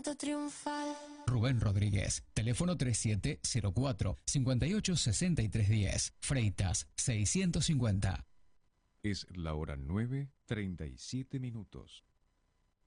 canto triunfal. Rubén Rodríguez, teléfono 3704-586310, Freitas 650. Es la hora 9:37.